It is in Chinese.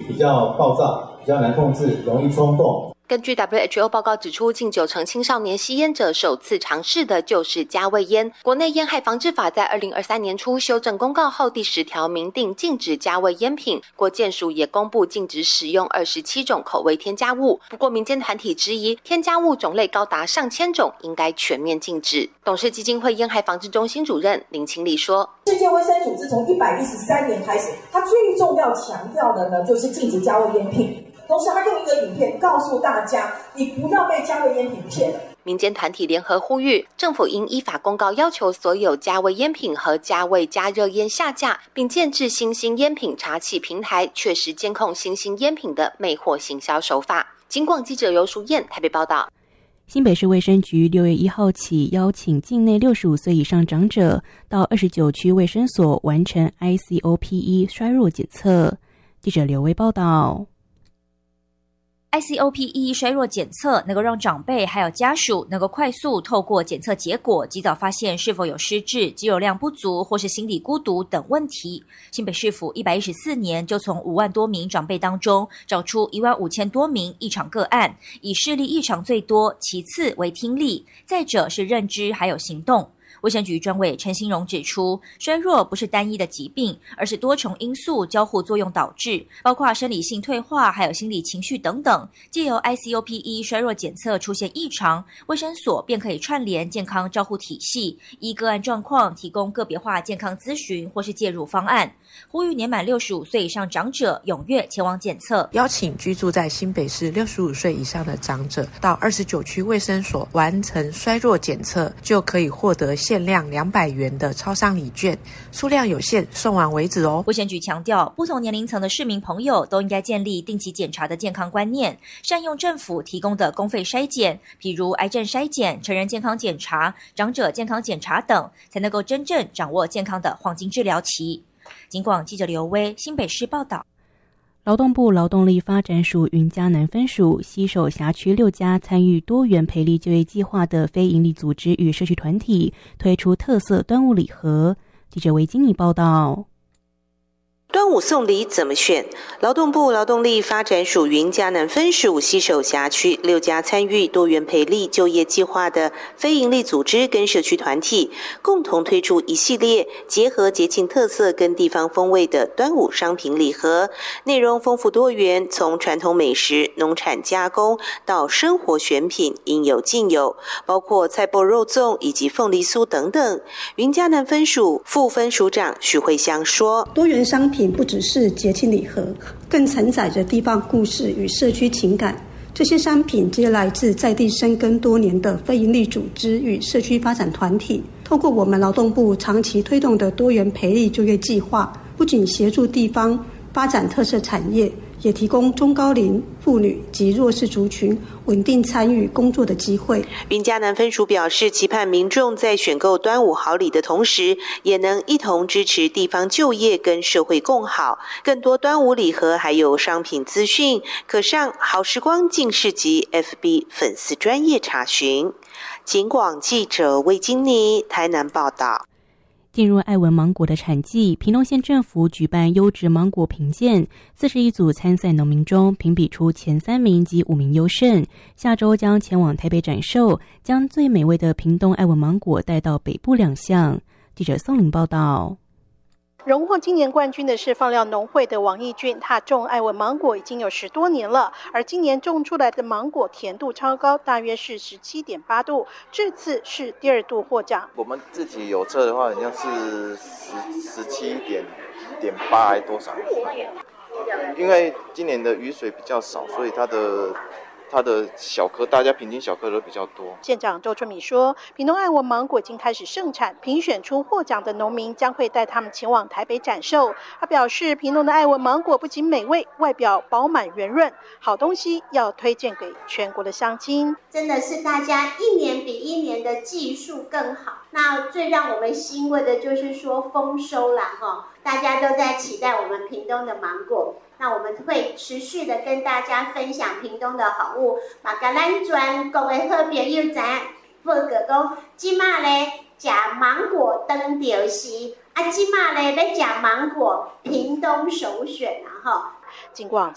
比较暴躁，比较难控制，容易冲动。 根据 WHO 报告指出，近90%青少年吸烟者首次尝试的就是加味烟。国内烟害防治法在2023年初修正公告后第10条明定禁止加味烟品，国健署也公布禁止使用27种口味添加物。不过民间团体质疑，添加物种类高达上千种，应该全面禁止。董事基金会烟害防治中心主任林清丽说， 世界卫生组织从113年开始，它最重要强调的呢，就是禁止加味烟品。同时，他用一个影片告诉大家，你不要被加味烟品骗了。 民间团体联合呼吁，政府应依法公告要求所有加味烟品和加味加热烟下架，并建置新兴烟品查缉平台，确实监控新兴烟品的魅惑行销手法。警广记者尤淑燕台北报道。 新北市卫生局6月1号起邀请境内65岁以上长者到29区卫生所完成 ICOPE 衰弱检测。记者刘威报道。 ICOPE 衰弱检测能够让长辈还有家属能够快速透过检测结果及早发现是否有失智、肌肉量不足或是心理孤独等问题。新北市府114年就从5万多名长辈当中找出15000多名异常个案，以视力异常最多，其次为听力，再者是认知还有行动。卫生局专委陈兴荣指出，衰弱不是单一的疾病，而是多重因素交互作用导致，包括生理性退化还有心理情绪等等。藉由 ICOPE 衰弱检测出现异常，卫生所便可以串联健康照护体系，依个案状况提供个别化健康咨询或是介入方案。呼吁年满65岁以上长者踊跃前往检测， 邀请居住在新北市65岁以上的长者到29区卫生所完成衰弱检测，就可以获得限量200元的超商礼券，数量有限，送完为止哦。 卫生局强调，不同年龄层的市民朋友都应该建立定期检查的健康观念，善用政府提供的公费筛检，譬如癌症筛检、成人健康检查、长者健康检查等，才能够真正掌握健康的黄金治疗期。警广记者刘威新北市报道。 劳动部劳动力发展署云嘉南分署携手辖区6家参与多元培力就业计划的非营利组织与社区团体，推出特色端午礼盒。记者维金妮报道。 端午送礼怎么选？劳动部劳动力发展署云嘉南分署携手辖区6家参与多元培力就业计划的非营利组织跟社区团体，共同推出一系列结合节庆特色跟地方风味的端午商品礼盒，内容丰富多元，从传统美食、农产加工到生活选品，应有尽有，包括菜脯肉粽以及凤梨酥等等。云嘉南分署副分署长许慧香说， 多元商品不只是节庆礼盒，更承载着地方故事与社区情感。这些商品皆来自在地深耕多年的非营利组织与社区发展团体，透过我们劳动部长期推动的多元培力就业计划，不仅协助地方发展特色产业，也提供中高龄、妇女及弱势族群稳定参与工作的机会。 云嘉南分署表示，期盼民众在选购端午好礼的同时，也能一同支持地方就业跟社会共好。更多端午礼盒还有商品资讯，可上好时光静市集 FB 粉丝专页查询。警广记者魏金妮台南报道。 进入爱文芒果的产季，屏东县政府举办优质芒果评鉴，41组参赛农民中评比出前3名及5名优胜。下周将前往台北展售，将最美味的屏东爱文芒果带到北部两项。记者宋玲报道。 荣获今年冠军的是放料农会的王义俊，他种爱文芒果已经有10多年了，而今年种出来的芒果甜度超高，大约是17.8度，这次是第2度获奖。 我们自己有测的话，好像是17.8还多少？因为今年的雨水比较少，所以它的小颗，大家平均小颗都比较多。 县长周春米说，屏东爱文芒果已经开始盛产，评选出获奖的农民将会带他们前往台北展售。他表示，屏东的爱文芒果不仅美味，外表饱满圆润，好东西要推荐给全国的乡亲。 真的是大家一年比一年的技术更好。那最让我们欣慰的就是说丰收啦哈，大家都在期待我们屏东的芒果。那我们会持续的跟大家分享屏东的好物，嘛甲咱全国的好朋友知影，报告讲，即马咧食芒果当着是，即马咧要食芒果屏东首选啊吼。 警广